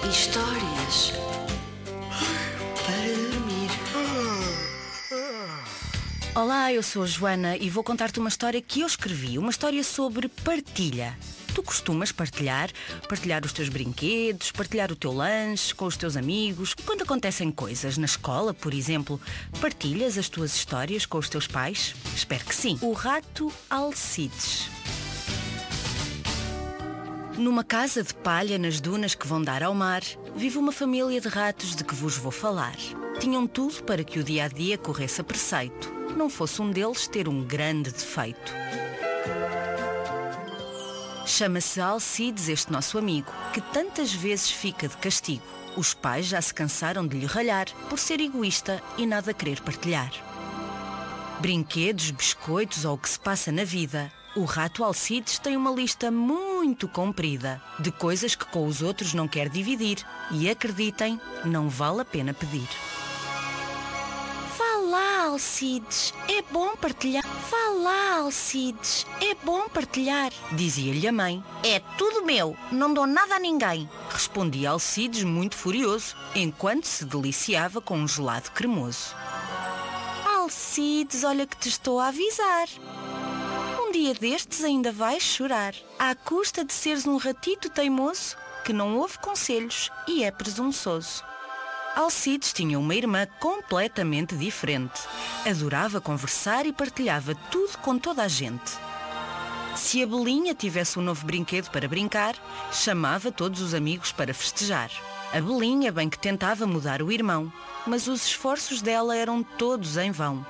Histórias para dormir. Olá, eu sou a Joana e vou contar-te uma história que eu escrevi. Uma história sobre partilha. Tu costumas partilhar os teus brinquedos, partilhar o teu lanche com os teus amigos. Quando acontecem coisas na escola, por exemplo, partilhas as tuas histórias com os teus pais? Espero que sim. O rato Alcides. Numa casa de palha nas dunas que vão dar ao mar, vive uma família de ratos de que vos vou falar. Tinham tudo para que o dia-a-dia corresse a preceito, não fosse um deles ter um grande defeito. Chama-se Alcides este nosso amigo, que tantas vezes fica de castigo. Os pais já se cansaram de lhe ralhar por ser egoísta e nada querer partilhar. Brinquedos, biscoitos ou o que se passa na vida, o rato Alcides tem uma lista muito comprida de coisas que com os outros não quer dividir e, acreditem, não vale a pena pedir. Vá lá, Alcides, é bom partilhar. Vá lá, Alcides, é bom partilhar, dizia-lhe a mãe. É tudo meu, não dou nada a ninguém, respondia Alcides muito furioso, enquanto se deliciava com um gelado cremoso. Alcides, olha que te estou a avisar. Um dia destes ainda vais chorar, à custa de seres um ratito teimoso que não ouve conselhos e é presunçoso. Alcides tinha uma irmã completamente diferente. Adorava conversar e partilhava tudo com toda a gente. Se a Belinha tivesse um novo brinquedo para brincar, chamava todos os amigos para festejar. A Belinha bem que tentava mudar o irmão, mas os esforços dela eram todos em vão.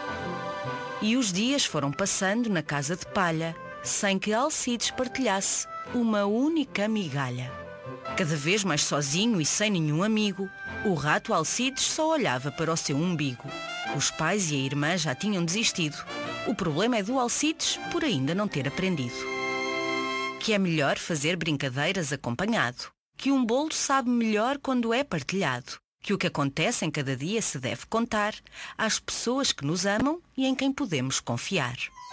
E os dias foram passando na casa de palha, sem que Alcides partilhasse uma única migalha. Cada vez mais sozinho e sem nenhum amigo, o rato Alcides só olhava para o seu umbigo. Os pais e a irmã já tinham desistido. O problema é do Alcides por ainda não ter aprendido que é melhor fazer brincadeiras acompanhado, que um bolo sabe melhor quando é partilhado, que o que acontece em cada dia se deve contar às pessoas que nos amam e em quem podemos confiar.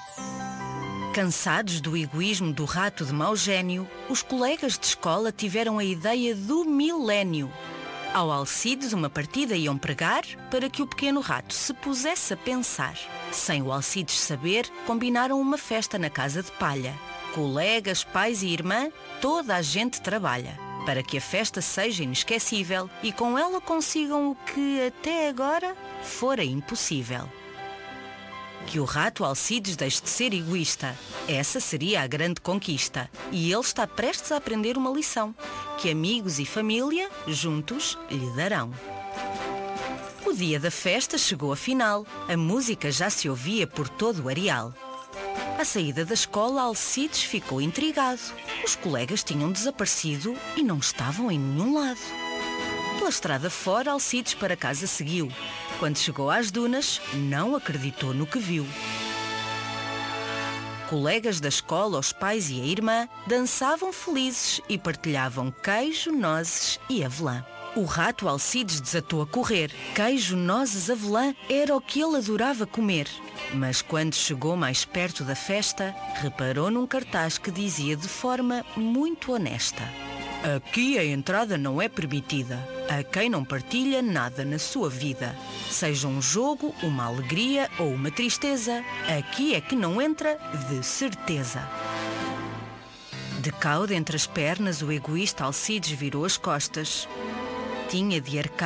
Cansados do egoísmo do rato de mau gênio, os colegas de escola tiveram a ideia do milénio. Ao Alcides uma partida iam pregar para que o pequeno rato se pusesse a pensar. Sem o Alcides saber, combinaram uma festa na casa de palha. Colegas, pais e irmã, toda a gente trabalha para que a festa seja inesquecível e com ela consigam o que até agora fora impossível. Que o rato Alcides deixe de ser egoísta. Essa seria a grande conquista. E ele está prestes a aprender uma lição, que amigos e família, juntos, lhe darão. O dia da festa chegou afinal. A música já se ouvia por todo o areal. À saída da escola, Alcides ficou intrigado. Os colegas tinham desaparecido e não estavam em nenhum lado. Pela estrada fora, Alcides para casa seguiu. Quando chegou às dunas, não acreditou no que viu. Colegas da escola, os pais e a irmã dançavam felizes e partilhavam queijo, nozes e avelã. O rato Alcides desatou a correr. Queijo, nozes, avelã era o que ele adorava comer. Mas quando chegou mais perto da festa, reparou num cartaz que dizia de forma muito honesta: aqui a entrada não é permitida a quem não partilha nada na sua vida. Seja um jogo, uma alegria ou uma tristeza, aqui é que não entra de certeza. De cauda entre as pernas, o egoísta Alcides virou as costas. Tinha de arcar